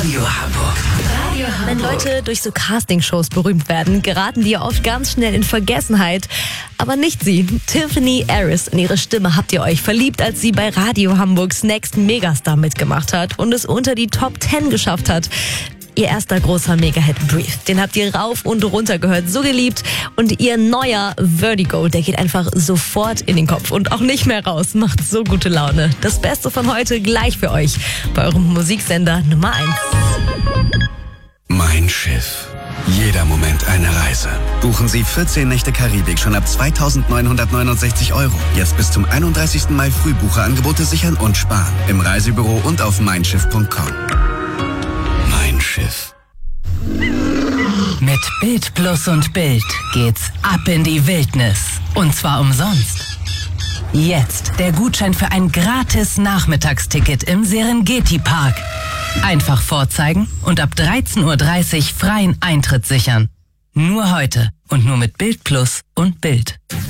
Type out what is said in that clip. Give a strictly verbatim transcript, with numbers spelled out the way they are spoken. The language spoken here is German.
Radio Hamburg. Radio Hamburg. Wenn Leute durch so Castingshows berühmt werden, geraten die ja oft ganz schnell in Vergessenheit. Aber nicht sie. Tiffany Harris. In ihre Stimme habt ihr euch verliebt, als sie bei Radio Hamburgs Next Megastar mitgemacht hat und es unter die Top Ten geschafft hat. Ihr erster großer Mega-Hit Breathe, den habt ihr rauf und runter gehört, so geliebt. Und ihr neuer Vertigo, der geht einfach sofort in den Kopf und auch nicht mehr raus, macht so gute Laune. Das Beste von heute gleich für euch bei eurem Musiksender Nummer eins. Mein Schiff. Jeder Moment eine Reise. Buchen Sie vierzehn Nächte Karibik schon ab zweitausendneunhundertneunundsechzig Euro. Jetzt bis zum einunddreißigsten Mai Frühbucherangebote sichern und sparen. Im Reisebüro und auf mein schiff punkt com. Mein Schiff. Mit Bild Plus und Bild geht's ab in die Wildnis. Und zwar umsonst. Jetzt der Gutschein für ein gratis Nachmittagsticket im Serengeti-Park. Einfach vorzeigen und ab dreizehn Uhr dreißig freien Eintritt sichern. Nur heute und nur mit Bild Plus und Bild.